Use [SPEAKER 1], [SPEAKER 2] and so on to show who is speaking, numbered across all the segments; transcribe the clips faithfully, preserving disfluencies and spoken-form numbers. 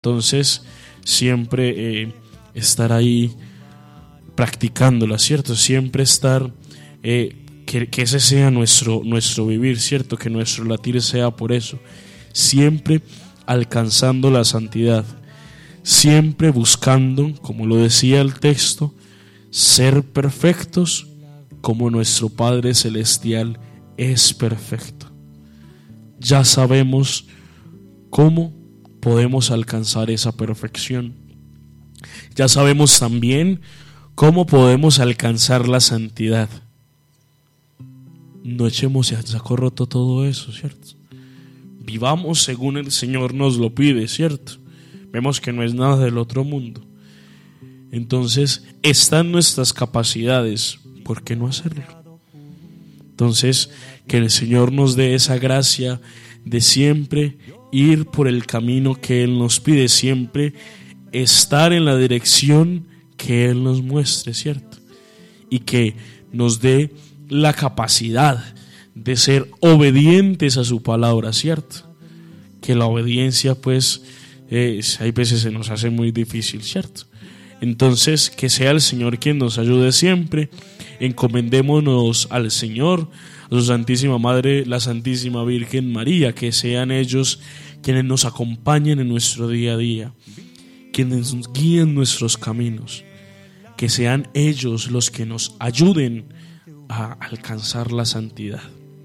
[SPEAKER 1] Entonces, siempre eh, estar ahí practicándola, ¿cierto? Siempre estar, eh, que, que ese sea nuestro, nuestro vivir, ¿cierto? Que nuestro latir sea por eso. Siempre alcanzando la santidad. Siempre buscando, como lo decía el texto, ser perfectos como nuestro Padre Celestial es perfecto. Ya sabemos cómo podemos alcanzar esa perfección. Ya sabemos también cómo podemos alcanzar la santidad. No echemos a saco roto todo eso, ¿cierto? Vivamos según el Señor nos lo pide, ¿cierto? Vemos que no es nada del otro mundo. Entonces, están nuestras capacidades, ¿por qué no hacerlo? Entonces, que el Señor nos dé esa gracia de siempre ir por el camino que Él nos pide, siempre estar en la dirección que Él nos muestre, ¿cierto? Y que nos dé la capacidad de ser obedientes a su palabra, ¿cierto? Que la obediencia, pues, eh, hay veces se nos hace muy difícil, ¿cierto? Entonces, que sea el Señor quien nos ayude siempre. Encomendémonos al Señor, a su Santísima Madre, la Santísima Virgen María, que sean ellos quienes nos acompañen en nuestro día a día, quienes nos guíen nuestros caminos, que sean ellos los que nos ayuden a alcanzar la santidad.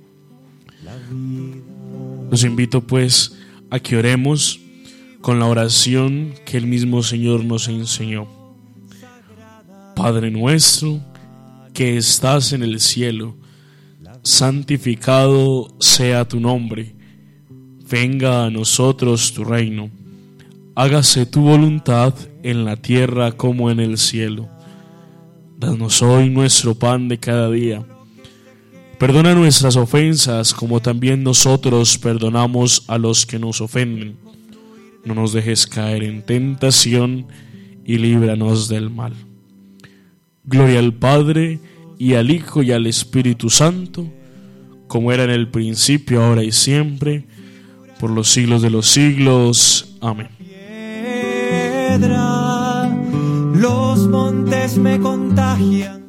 [SPEAKER 1] Los invito pues a que oremos con la oración que el mismo Señor nos enseñó. Padre nuestro que estás en el cielo, santificado sea tu nombre. Venga a nosotros tu reino. Hágase tu voluntad en la tierra como en el cielo. Danos hoy nuestro pan de cada día. Perdona nuestras ofensas como también nosotros perdonamos a los que nos ofenden. No nos dejes caer en tentación y líbranos del mal. Gloria al Padre, y al Hijo, y al Espíritu Santo, como era en el principio, ahora y siempre, por los siglos de los siglos. Amén.
[SPEAKER 2] Piedra, los montes me contagian.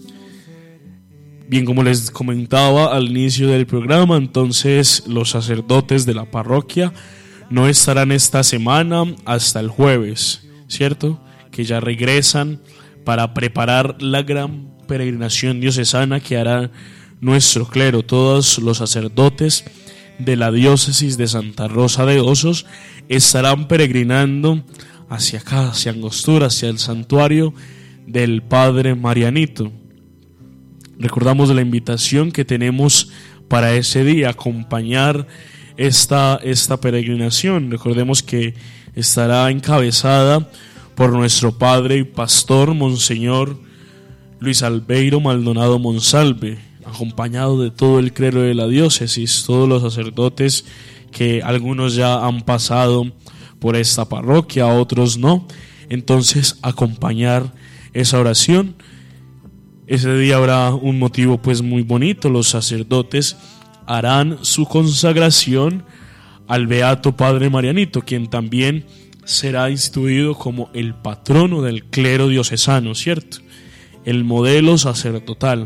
[SPEAKER 1] Bien, como les comentaba al inicio del programa, entonces los sacerdotes de la parroquia no estarán esta semana hasta el jueves, ¿cierto? Que ya regresan para preparar la gran peregrinación diocesana que hará nuestro clero. Todos los sacerdotes de la diócesis de Santa Rosa de Osos estarán peregrinando hacia acá, hacia Angostura, hacia el santuario del Padre Marianito. Recordamos la invitación que tenemos para ese día, acompañar esta, esta peregrinación. Recordemos que estará encabezada por nuestro padre y pastor, Monseñor Luis Albeiro Maldonado Monsalve, acompañado de todo el clero de la diócesis, todos los sacerdotes que algunos ya han pasado por esta parroquia, otros no. Entonces, acompañar esa oración. Ese día habrá un motivo pues muy bonito. Los sacerdotes harán su consagración al Beato Padre Marianito, quien también será instituido como el patrono del clero diocesano, ¿cierto? El modelo sacerdotal.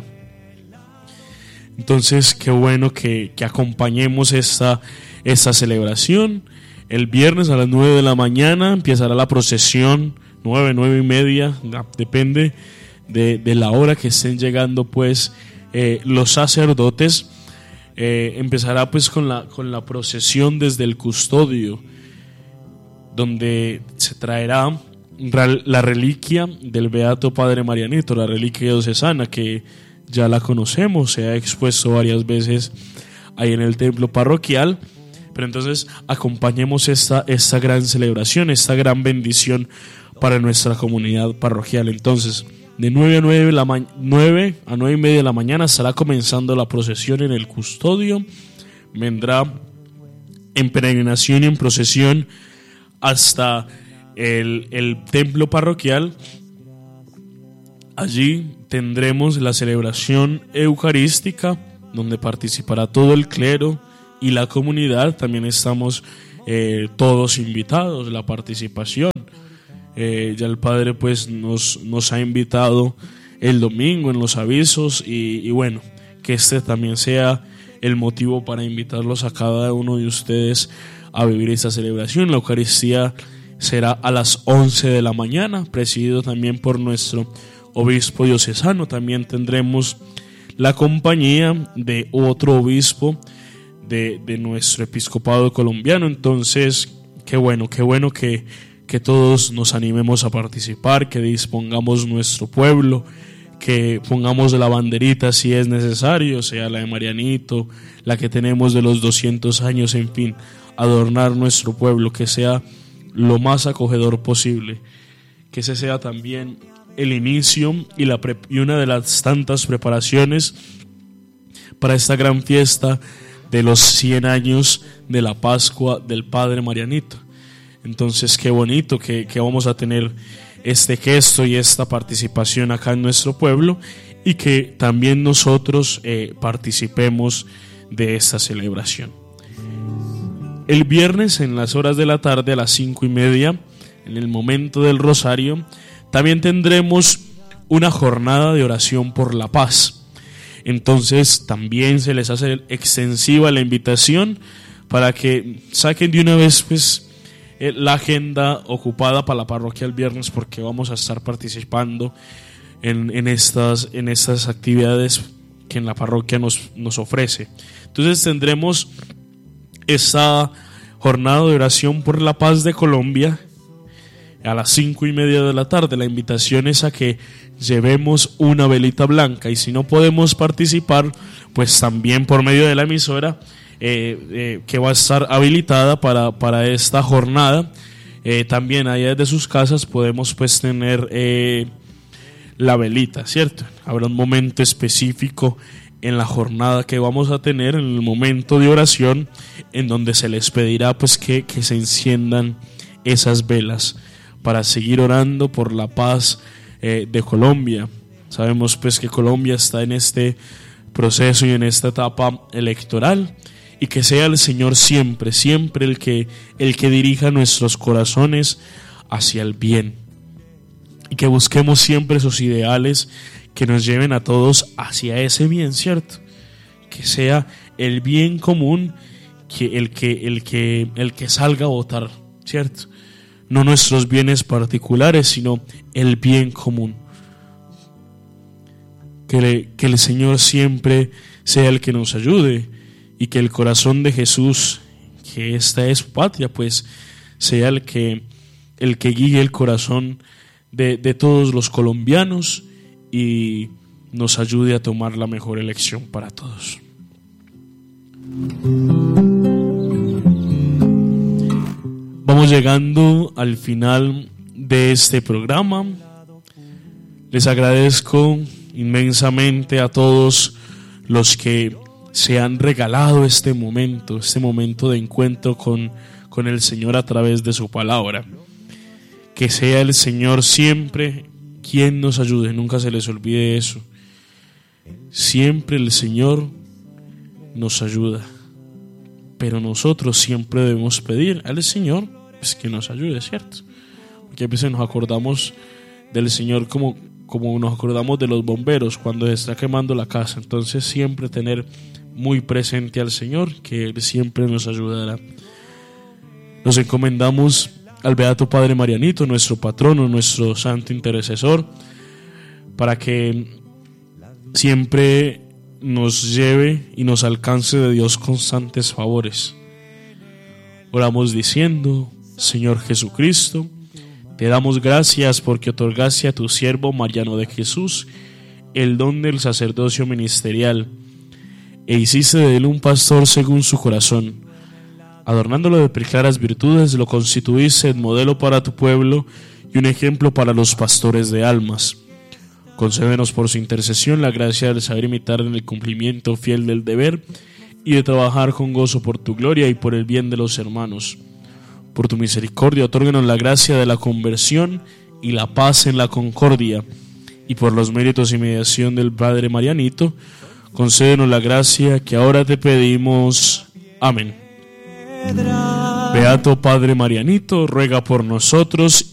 [SPEAKER 1] Entonces, qué bueno que, que acompañemos esta, esta celebración. El viernes a las nueve de la mañana empezará la procesión, nueve, nueve y media, depende de, de la hora que estén llegando pues eh, los sacerdotes. Eh, empezará pues con la, con la procesión desde el custodio, donde se traerá la reliquia del Beato Padre Marianito, la reliquia diocesana, que ya la conocemos, se ha expuesto varias veces ahí en el templo parroquial. Pero entonces acompañemos esta, esta gran celebración, esta gran bendición para nuestra comunidad parroquial. Entonces, de nueve a nueve, la ma- nueve a nueve y media de la mañana estará comenzando la procesión en el custodio. Vendrá en peregrinación y en procesión hasta el, el templo parroquial. Allí tendremos la celebración eucarística, donde participará todo el clero y la comunidad. También estamos eh, todos invitados, la participación. Eh, ya el Padre pues nos, nos ha invitado el domingo en los avisos y, y bueno, que este también sea el motivo para invitarlos a cada uno de ustedes a vivir esta celebración. La Eucaristía será a las once de la mañana, presidido también por nuestro obispo diocesano. También tendremos la compañía de otro obispo de, de nuestro episcopado colombiano. Entonces, qué bueno, qué bueno que, que todos nos animemos a participar, que dispongamos nuestro pueblo, que pongamos la banderita si es necesario, sea la de Marianito, la que tenemos de los doscientos años, en fin, adornar nuestro pueblo, que sea lo más acogedor posible, que ese sea también el inicio y, la pre- y una de las tantas preparaciones para esta gran fiesta de los cien años de la Pascua del Padre Marianito. Entonces, qué bonito que, que vamos a tener este gesto y esta participación acá en nuestro pueblo, y que también nosotros eh, participemos de esta celebración. El viernes en las horas de la tarde, a las cinco y media, en el momento del rosario, también tendremos una jornada de oración por la paz. Entonces también se les hace extensiva la invitación para que saquen de una vez pues la agenda ocupada para la parroquia el viernes, porque vamos a estar participando en, en, estas, en estas actividades que en la parroquia nos, nos ofrece. Entonces tendremos esta jornada de oración por la paz de Colombia a las cinco y media de la tarde. La invitación es a que llevemos una velita blanca, y si no podemos participar, pues también por medio de la emisora eh, eh, que va a estar habilitada para, para esta jornada, eh, también allá desde sus casas podemos pues tener eh, la velita, ¿cierto? Habrá un momento específico en la jornada que vamos a tener, en el momento de oración, en donde se les pedirá pues que, que se enciendan esas velas para seguir orando por la paz eh, de Colombia. Sabemos pues que Colombia está en este proceso y en esta etapa electoral, y que sea el Señor siempre, siempre el que, el que dirija nuestros corazones hacia el bien, y que busquemos siempre esos ideales que nos lleven a todos hacia ese bien, ¿cierto? Que sea el bien común que el que, el que, el que salga a votar, ¿cierto? No nuestros bienes particulares, sino el bien común. Que, le, que el Señor siempre sea el que nos ayude, y que el corazón de Jesús, que esta es su patria, pues sea el que, el que guíe el corazón de, de todos los colombianos y nos ayude a tomar la mejor elección para todos. Vamos llegando al final de este programa. Les agradezco inmensamente a todos los que se han regalado este momento, este momento de encuentro con, con el Señor a través de su palabra. Que sea el Señor siempre quien nos ayude, nunca se les olvide eso. Siempre el Señor nos ayuda, pero nosotros siempre debemos pedir al Señor pues, que nos ayude, ¿cierto? Porque a veces nos acordamos del Señor como, como nos acordamos de los bomberos cuando se está quemando la casa. Entonces siempre tener muy presente al Señor, que Él siempre nos ayudará. Nos encomendamos al Beato Padre Marianito, nuestro patrono, nuestro santo intercesor, para que siempre nos lleve y nos alcance de Dios constantes favores. Oramos diciendo: Señor Jesucristo, te damos gracias porque otorgaste a tu siervo Mariano de Jesús el don del sacerdocio ministerial, e hiciste de él un pastor según su corazón. Adornándolo de preclaras virtudes, lo constituiste en modelo para tu pueblo y un ejemplo para los pastores de almas. Concédenos por su intercesión la gracia de saber imitar en el cumplimiento fiel del deber y de trabajar con gozo por tu gloria y por el bien de los hermanos. Por tu misericordia, otórganos la gracia de la conversión y la paz en la concordia, y por los méritos y mediación del Padre Marianito, concédenos la gracia que ahora te pedimos. Amén. Beato Padre Marianito, ruega por nosotros